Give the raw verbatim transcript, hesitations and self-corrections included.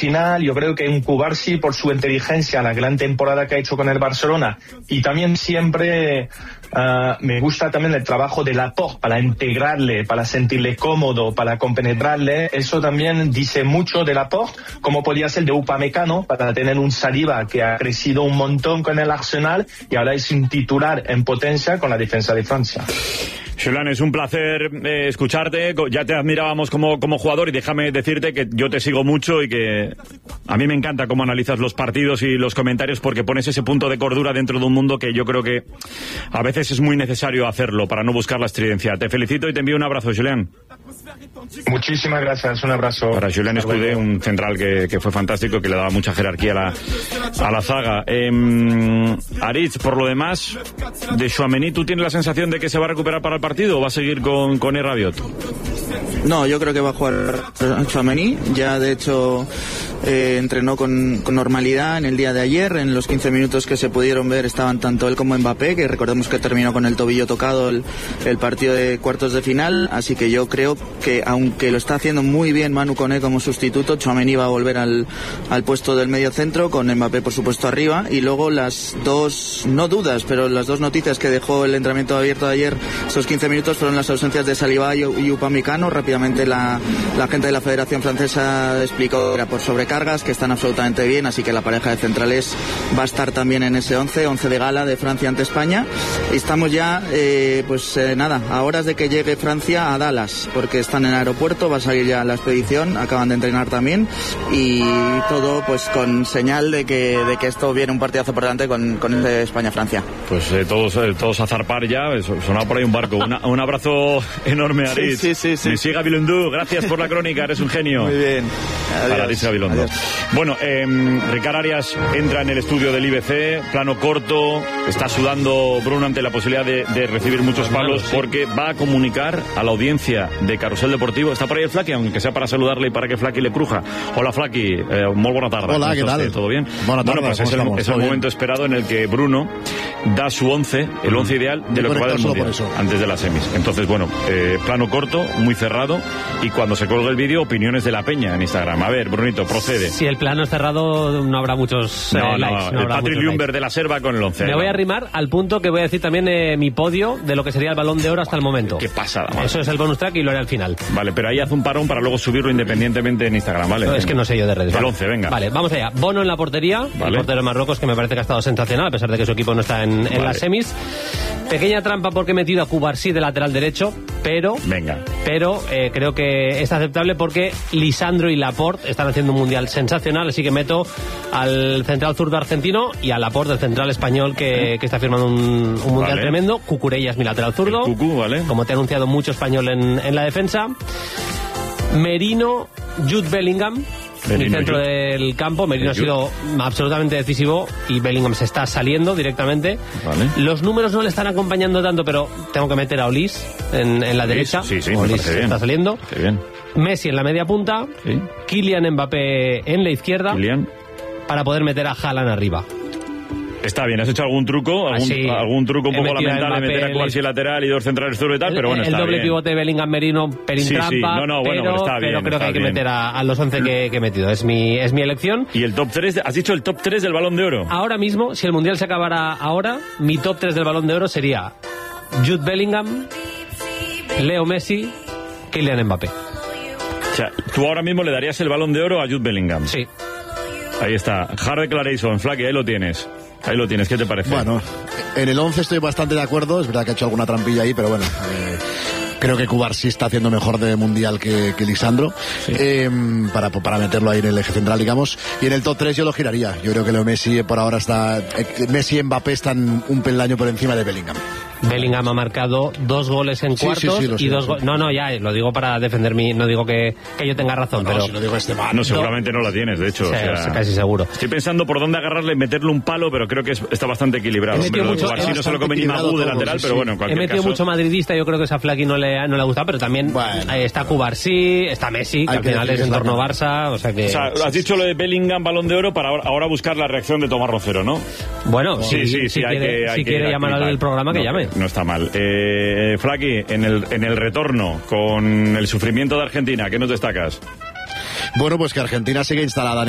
final. Yo creo que un Cubarsí, por su inteligencia, la gran temporada que ha hecho con el Barcelona, y también siempre uh, me gusta también el trabajo de Laporte para integrarle, para sentirle cómodo, para compenetrarle. Eso también dice mucho de Laporte, como podía ser de Upamecano, para tener un Saliba que ha crecido un montón con el Arsenal y ahora es un titular en potencia con la defensa de Francia. Julen, es un placer eh, escucharte. Ya te admirábamos como, como jugador y déjame decirte que yo te sigo mucho y que a mí me encanta cómo analizas los partidos y los comentarios, porque pones ese punto de cordura dentro de un mundo que yo creo que a veces es muy necesario hacerlo para no buscar la estridencia. Te felicito y te envío un abrazo, Julen. Muchísimas gracias, un abrazo. Para Julen Escudé, un central que, que fue fantástico, que le daba mucha jerarquía a la, a la zaga. Eh, Aritz, por lo demás, de Tchouaméni, ¿tú tienes la sensación de que se va a recuperar para el partido o va a seguir con, con E. Rabiot? No, yo creo que va a jugar Tchouaméni. Ya de hecho eh, entrenó con, con normalidad en el día de ayer. En los quince minutos que se pudieron ver estaban tanto él como Mbappé, que recordemos que terminó con el tobillo tocado el, el partido de cuartos de final. Así que yo creo que aunque lo está haciendo muy bien Manu Koné como sustituto, Tchouaméni va a volver al, al puesto del medio centro, con Mbappé por supuesto arriba. Y luego las dos, no dudas, pero las dos noticias que dejó el entrenamiento abierto de ayer, esos quince minutos, fueron las ausencias de Saliba y, y Upamecano. Rápidamente la, la gente de la Federación Francesa explicó que era por sobrecargas, que están absolutamente bien, así que la pareja de centrales va a estar también en ese once, once de gala de Francia ante España. Y estamos ya, eh, pues eh, nada, a horas de que llegue Francia a Dallas, porque están en el aeropuerto, va a salir ya la expedición, acaban de entrenar también, y todo pues con señal de que, de que esto viene un partidazo por delante con, con el de España-Francia. Pues eh, todos, eh, todos a zarpar ya, sonaba por ahí un barco. Una, un abrazo enorme, Aritz. Sí, sí, sí, sí. Messi Gabilondo, gracias por la crónica, eres un genio. Muy bien. Adiós. Para Aritz Gabilondo. Bueno, eh, Ricard Arias entra en el estudio del I B C, plano corto, está sudando Bruno ante la posibilidad de, de recibir muchos palos, porque va a comunicar a la audiencia de Carrusel Deportivo. Está por ahí el Flaqui, aunque sea para saludarle y para que Flaqui le cruja. Hola Flaqui, eh, muy buena tarde. Hola, ¿qué tal? ¿Todo bien? Buena tarde, bueno, pues es el, es el momento esperado en el que Bruno da su once, el once ideal de lo que va del Mundial, antes de las semis. Entonces, bueno, eh, plano corto, muy cerrado, y cuando se cuelgue el vídeo, opiniones de la peña en Instagram. A ver, Brunito, procede. Si el plano es cerrado, no habrá muchos eh, no, likes. No, no el Patrick Ljungberg de la Serva con el once. Me voy a arrimar al punto que voy a decir también eh, mi podio de lo que sería el Balón de Oro hasta el momento. Qué pasada, madre. Eso es el bonus track y lo haré al final. Vale, pero ahí haz un parón para luego subirlo independientemente en Instagram, ¿vale? No, es que no sé yo de redes. El vale. once, venga. Vale, vamos allá. Bono en la portería, vale. El portero de Marruecos, que me parece que ha estado sensacional, a pesar de que su equipo no está en, en vale. las semis. Pequeña trampa porque he metido a Cubarsí de lateral derecho, pero... Venga. Pero eh, creo que es aceptable porque Lisandro y Laporte están haciendo un mundial sensacional, así que meto al central zurdo argentino y a Laporte, el central español, que, que está firmando un, un mundial vale. tremendo. Cucurella es mi lateral zurdo. El Cucu, vale. Como te ha anunciado, mucho español en, en la defensa. Merino, Jude Bellingham. En el centro Jude. del campo. Merino ha sido absolutamente decisivo y Bellingham se está saliendo directamente. Vale. Los números no le están acompañando tanto, pero tengo que meter a Olis en, en la derecha. Sí, sí, Olis está saliendo. Bien. Messi en la media punta. Sí. Kylian Mbappé en la izquierda. Kylian. Para poder meter a Haaland arriba. Está bien, has hecho algún truco, algún, Así, algún truco un poco lamentable, meter a Cubarsí lateral y dos centrales zurdo y tal, el, pero bueno, el está doble bien. pivote Bellingham Merino, pelín sí, trampa, sí. No, no, bueno, pero, pero, está bien, pero creo está que hay bien. que meter a, a los once que, que he metido. Es mi, es mi elección. ¿Y el top tres? ¿Has dicho el top tres del Balón de Oro? Ahora mismo, si el Mundial se acabara ahora, mi top tres del Balón de Oro sería Jude Bellingham, Leo Messi, Kylian Mbappé. O sea, tú ahora mismo le darías el Balón de Oro a Jude Bellingham. Sí. Ahí está, hard declaration, Flaky, ahí lo tienes. Ahí lo tienes, ¿qué te parece? Bueno, en el once estoy bastante de acuerdo, es verdad que ha hecho alguna trampilla ahí, pero bueno, eh, creo que Cubarsí está haciendo mejor de mundial que, que Lisandro, sí. eh, para, para meterlo ahí en el eje central, digamos, y en el top tres yo lo giraría. Yo creo que Leo Messi por ahora está, eh, Messi y Mbappé están un peldaño por encima de Bellingham. Bellingham ha marcado dos goles en sí, cuartos sí, sí, y sé, dos goles. No, no, ya lo digo para defender mi. No digo que, que yo tenga razón, no, no, pero. Si lo digo este mal. No, seguramente no la tienes, de hecho. Sí, o sea, casi seguro. Estoy pensando por dónde agarrarle y meterle un palo, pero creo que es, está bastante equilibrado. He mucho, Cubarsí no se lo come ni Magú de lateral, sí, pero sí. bueno, en cualquier He metido caso... mucho madridista, yo creo que esa Flaky no le, no le ha gustado, pero también bueno. está Cubarsí, está Messi, que Hay al que final es en torno a Barça, o sea que... O sea, has dicho lo de Bellingham, Balón de Oro, para ahora, ahora buscar la reacción de Tomás Rocero, ¿no? Bueno, sí, si, sí, sí, si hay quiere, que, hay si que quiere llamar al programa, que no, llame. No está mal. Eh, Flaky, en el, en el retorno, con el sufrimiento de Argentina, ¿qué nos destacas? Bueno, pues que Argentina sigue instalada en